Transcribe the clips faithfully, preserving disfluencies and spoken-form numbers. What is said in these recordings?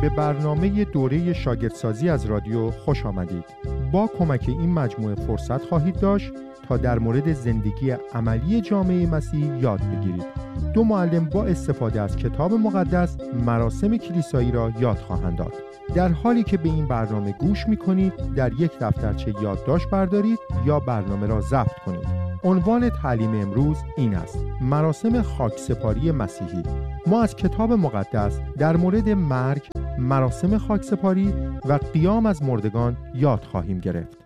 به برنامه دوره شاگردسازی از رادیو خوش آمدید. با کمک این مجموعه فرصت خواهید داشت تا در مورد زندگی عملی جامعه مسیحی یاد بگیرید. دو معلم با استفاده از کتاب مقدس مراسم کلیسایی را یاد خواهند داد. در حالی که به این برنامه گوش می‌کنید، در یک دفترچه یادداشت بردارید یا برنامه را ضبط کنید. عنوان تعلیم امروز این است: مراسم خاکسپاری مسیحی. ما از کتاب مقدس در مورد مرگ، مراسم خاکسپاری و قیام از مردگان یاد خواهیم گرفت.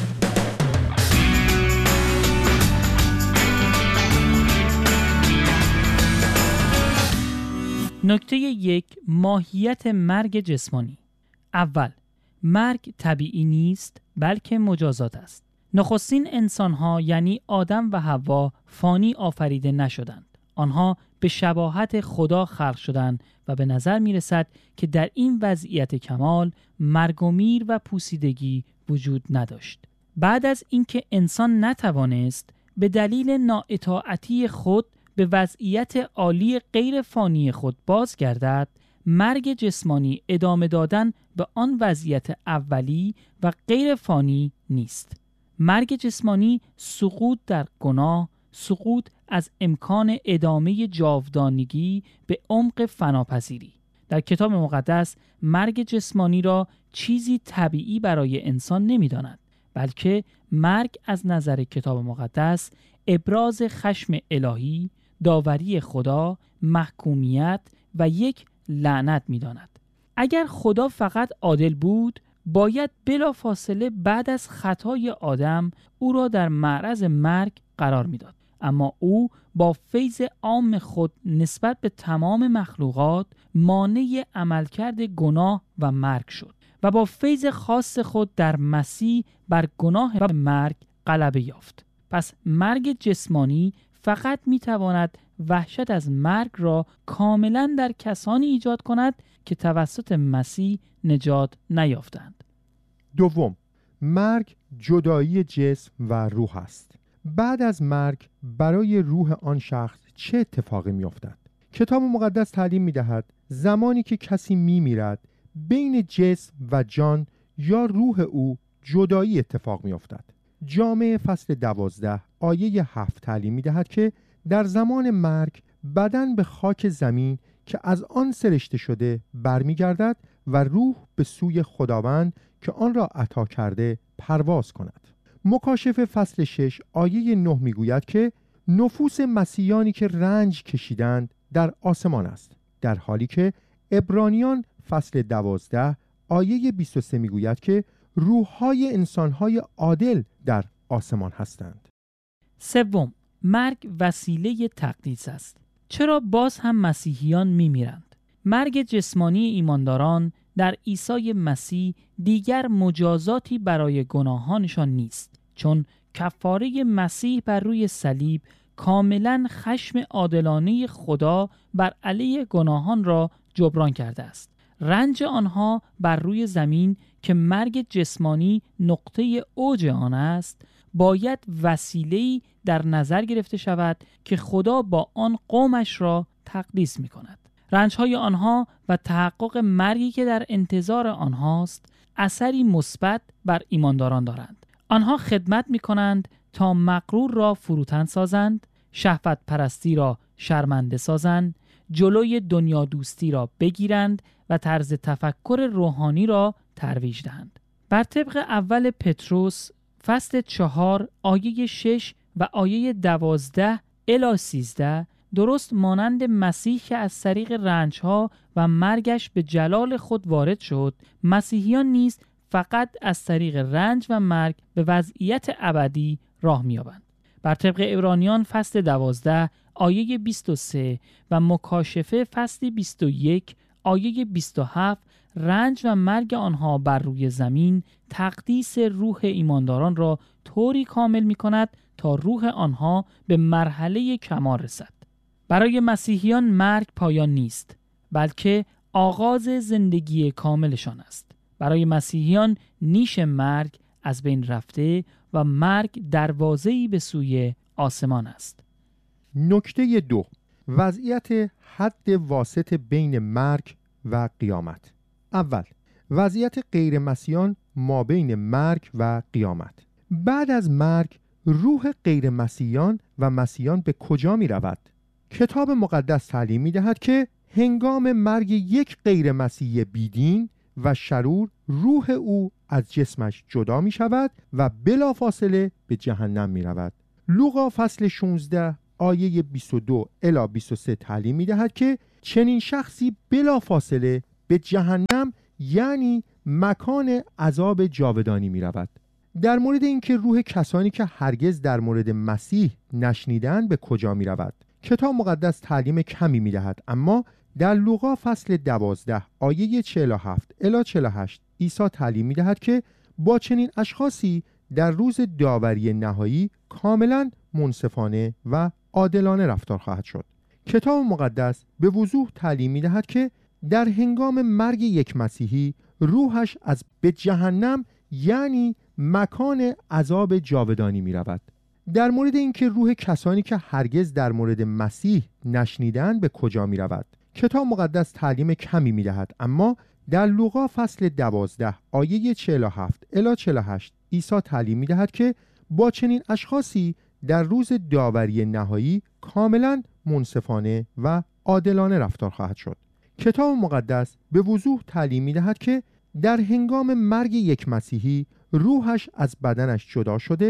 نکته یک: ماهیت مرگ جسمانی. اول، مرگ طبیعی نیست بلکه مجازات است. نخستین انسان‌ها یعنی آدم و حوا فانی آفریده نشدند. آنها به شباهت خدا خلق شدند و به نظر می رسد که در این وضعیت کمال مرگ و میر و پوسیدگی وجود نداشت. بعد از اینکه انسان نتوانست به دلیل نااطاعتی خود به وضعیت عالی غیر فانی خود بازگردد، مرگ جسمانی ادامه دادن به آن وضعیت اولی و غیر فانی نیست. مرگ جسمانی سقوط در گناه، سقوط از امکان ادامه جاودانگی به عمق فناپذیری. در کتاب مقدس مرگ جسمانی را چیزی طبیعی برای انسان نمی‌داند، بلکه مرگ از نظر کتاب مقدس ابراز خشم الهی، داوری خدا، محکومیت و یک لعنت می‌داند. اگر خدا فقط عادل بود، باید بلافاصله بعد از خطای آدم او را در معرض مرگ قرار میداد. اما او با فیض عام خود نسبت به تمام مخلوقات مانع عملکرد گناه و مرگ شد و با فیض خاص خود در مسیح بر گناه و مرگ غلبه یافت. پس مرگ جسمانی فقط میتواند وحشت از مرگ را کاملا در کسانی ایجاد کند که توسط مسیح نجات نیافتند. دوم، مرگ جدایی جسم و روح است. بعد از مرگ برای روح آن شخص چه اتفاقی میافتد؟ کتاب مقدس تعلیم میدهد زمانی که کسی میمیرد بین جسم و جان یا روح او جدایی اتفاق میافتد. جامعه فصل دوازده آیه هفت تعلیم میدهد که در زمان مرگ بدن به خاک زمین که از آن سرشته شده برمیگردد و روح به سوی خداوند که آن را عطا کرده پرواز کند. مکاشفه فصل شش آیه نه میگوید که نفوس مسیحیانی که رنج کشیدند در آسمان است، در حالی که عبرانیان فصل دوازده آیه بیست و سه میگوید که روح‌های انسان‌های عادل در آسمان هستند. سوم، مرگ وسیله تقدیس است. چرا باز هم مسیحیان میمیرند؟ مرگ جسمانی ایمانداران در عیسی مسیح دیگر مجازاتی برای گناهانشان نیست، چون کفاره مسیح بر روی صلیب کاملا خشم عادلانه خدا بر علیه گناهان را جبران کرده است. رنج آنها بر روی زمین که مرگ جسمانی نقطه اوج آن است، باید وسیله‌ای در نظر گرفته شود که خدا با آن قومش را تقدیس می کند. رنج‌های آنها و تحقق مرگی که در انتظار آنهاست اثری مثبت بر ایمانداران دارند. آنها خدمت می کنند تا مغرور را فروتن سازند، شهوت پرستی را شرمنده سازند، جلوی دنیا دوستی را بگیرند و طرز تفکر روحانی را ترویج دهند. بر طبق اول پتروس فصل چهار آیه شش و آیه دوازده الی سیزده، درست مانند مسیح که از طریق رنجها و مرگش به جلال خود وارد شد، مسیحیان نیز فقط از طریق رنج و مرگ به وضعیت ابدی راه می‌یابند. بر طبق عبرانیان فصل دوازده آیه بیست و سه و مکاشفه فصل بیست و یک آیه بیست و هفت، رنج و مرگ آنها بر روی زمین تقدیس روح ایمانداران را طوری کامل می کند تا روح آنها به مرحله کمال رسد. برای مسیحیان مرگ پایان نیست، بلکه آغاز زندگی کاملشان است. برای مسیحیان نیش مرگ از بین رفته و مرگ دروازه‌ای به سوی آسمان است. نکته دو، وضعیت حد واسط بین مرگ و قیامت. اول، وضعیت غیر مسیحیان مابین مرگ و قیامت. بعد از مرگ روح غیر مسیحیان و مسیحیان به کجا می رود؟ کتاب مقدس تعلیم می دهد که هنگام مرگ یک غیر مسیحی بیدین و شرور روح او از جسمش جدا می شود و بلافاصله به جهنم می رود. لوقا فصل شانزده آیه بیست و دو الی بیست و سه تعلیم می دهد که چنین شخصی بلافاصله به جهنم یعنی مکان عذاب جاودانی می رود. در مورد اینکه روح کسانی که هرگز در مورد مسیح نشنیدند به کجا می رود، کتاب مقدس تعلیم کمی می دهد، اما در لوقا فصل دوازده آیه چهل و هفت الی چهل و هشت عیسی تعلیم می دهد که با چنین اشخاصی در روز داوری نهایی کاملا منصفانه و عادلانه رفتار خواهد شد. کتاب مقدس به وضوح تعلیم می دهد که در هنگام مرگ یک مسیحی روحش از به جهنم یعنی مکان عذاب جاودانی می رود. در مورد اینکه روح کسانی که هرگز در مورد مسیح نشنیدند به کجا می رود، کتاب مقدس تعلیم کمی می دهد، اما در لوقا فصل دوازده آیه چهل و هفت الی چهل و هشت عیسی تعلیم می دهد که با چنین اشخاصی در روز داوری نهایی کاملا منصفانه و عادلانه رفتار خواهد شد. کتاب مقدس به وضوح تعلیم می دهد که در هنگام مرگ یک مسیحی روحش از بدنش جدا شده